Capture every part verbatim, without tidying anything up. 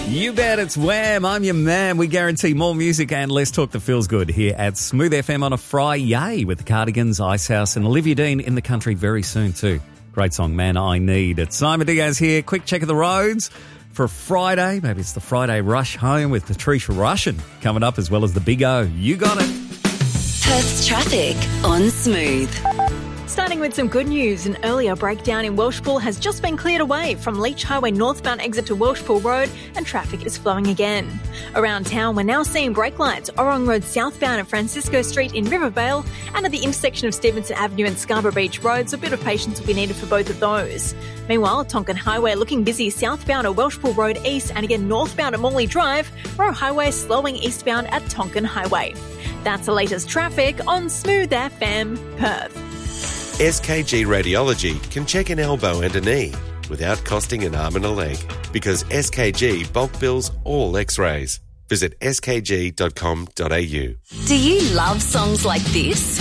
You bet, it's Wham! I'm your man. We guarantee more music and less talk that feels good here at Smooth F M on a Friday with the Cardigans, Icehouse and Olivia Dean in the country very soon too. Great song, Man I Need. It's Simon Diaz here. Quick check of the roads for Friday. Maybe it's the Friday rush home with Patricia Rushen coming up, as well as the Big O. You got it. Perth's traffic on Smooth. Starting with some good news, an earlier breakdown in Welshpool has just been cleared away from Leach Highway northbound exit to Welshpool Road, and traffic is flowing again. Around town, we're now seeing brake lights Orong Road southbound at Francisco Street in Rivervale, and at the intersection of Stevenson Avenue and Scarborough Beach Road, so a bit of patience will be needed for both of those. Meanwhile, Tonkin Highway looking busy southbound at Welshpool Road East, and again northbound at Morley Drive. Rowe Highway slowing eastbound at Tonkin Highway. That's the latest traffic on Smooth F M Perth. S K G Radiology can check an elbow and a knee without costing an arm and a leg, because S K G bulk bills all x-rays. Visit s k g dot com dot a u. Do you love songs like this?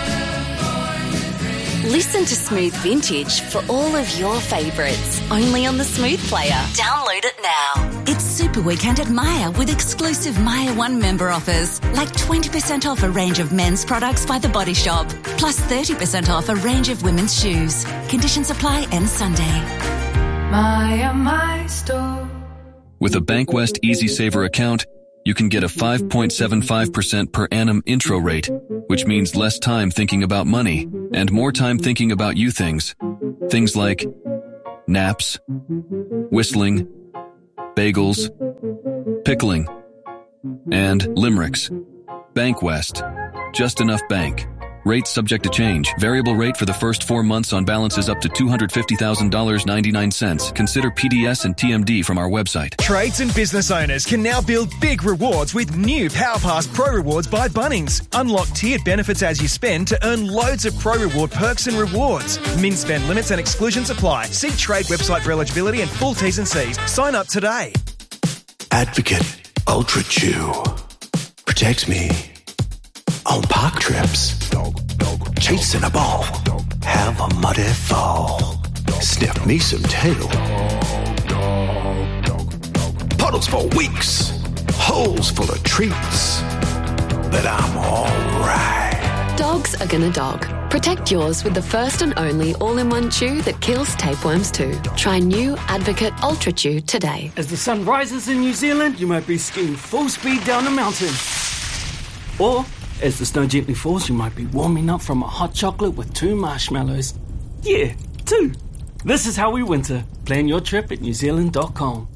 Listen to Smooth Vintage for all of your favourites, only on the Smooth Player. Download it now. It's Super Weekend at Myer with exclusive Myer One member offers, like twenty percent off a range of men's products by The Body Shop, plus thirty percent off a range of women's shoes. Conditions apply end Sunday. Myer, my store. With a Bankwest Easy Saver account, you can get a five point seven five percent per annum intro rate, which means less time thinking about money and more time thinking about you things. Things like naps, whistling, bagels, pickling, and limericks. Bankwest. Just enough bank. Rates subject to change. Variable rate for the first four months on balances up to two hundred fifty thousand dollars and ninety-nine cents. Consider P D S and T M D from our website. Trades and business owners can now build big rewards with new PowerPass Pro Rewards by Bunnings. Unlock tiered benefits as you spend to earn loads of Pro Reward perks and rewards. Min spend limits and exclusions apply. See Trade website for eligibility and full T's and C's. Sign up today. Advocate Ultra Chew protects me on park trips. Chasing a ball, have a muddy fall. Sniff me some tail. Puddles for weeks, holes full of treats. But I'm alright. Dogs are gonna dog. Protect yours with the first and only all-in-one chew that kills tapeworms too. Try new Advocate Ultra Chew today. As the sun rises in New Zealand, you might be skiing full speed down a mountain. Or as the snow gently falls, you might be warming up from a hot chocolate with two marshmallows. Yeah, two. This is how we winter. Plan your trip at new zealand dot com.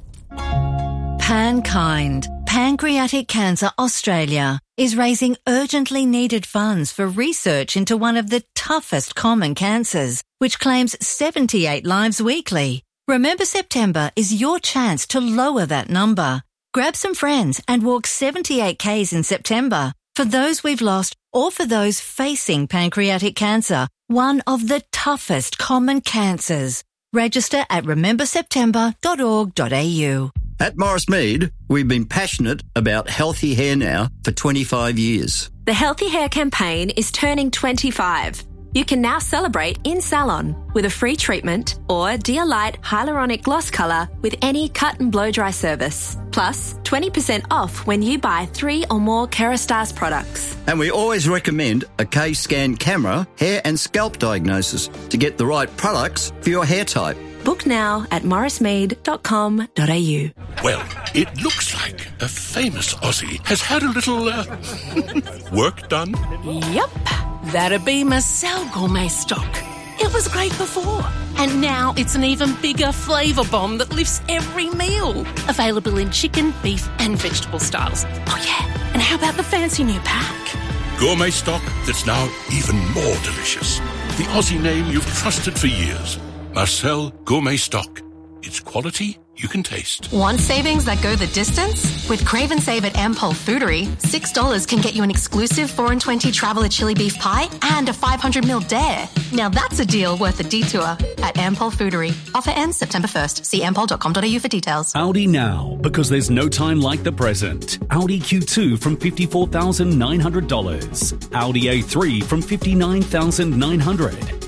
Pankind, Pancreatic Cancer Australia, is raising urgently needed funds for research into one of the toughest common cancers, which claims seventy-eight lives weekly. Remember September is your chance to lower that number. Grab some friends and walk seventy-eight kays in September. For those we've lost or for those facing pancreatic cancer, one of the toughest common cancers. Register at remember september dot org dot a u. At Morris Mead, we've been passionate about healthy hair now for twenty-five years. The Healthy Hair campaign is turning twenty-five. You can now celebrate in salon with a free treatment or Dear Light Hyaluronic Gloss Colour with any cut and blow dry service. Plus, twenty percent off when you buy three or more Kerastase products. And we always recommend a K-Scan camera, hair and scalp diagnosis to get the right products for your hair type. Book now at morris mead dot com dot a u. Well, it looks like a famous Aussie has had a little uh, work done. Yep, that'd be Marcel Gourmet Stock. It was great before, and now it's an even bigger flavour bomb that lifts every meal. Available in chicken, beef and vegetable styles. Oh yeah, and how about the fancy new pack? Gourmet Stock that's now even more delicious. The Aussie name you've trusted for years. Marcel Gourmet Stock. It's quality you can taste. Want savings that go the distance? With Crave and Save at Ampol Foodery, six dollars can get you an exclusive four and twenty Traveller Chili Beef Pie and a five hundred milliliter Dare. Now that's a deal worth a detour at Ampol Foodery. Offer ends September first. See ampol dot com dot a u for details. Audi now, because there's no time like the present. Audi Q two from fifty-four thousand nine hundred dollars. Audi A three from fifty-nine thousand nine hundred dollars.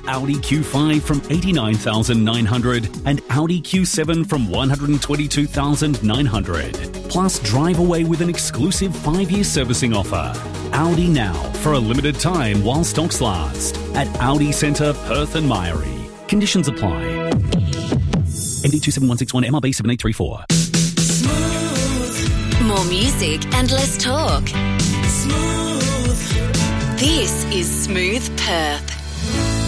Audi Q five from eighty-nine thousand nine hundred and Audi Q seven from one hundred twenty-two thousand nine hundred. Plus, drive away with an exclusive five-year servicing offer. Audi now for a limited time while stocks last at Audi Centre, Perth and Mairie. Conditions apply. M D two seven one six one M R B seven eight three four. More music and less talk. Smooth. This is Smooth Perth.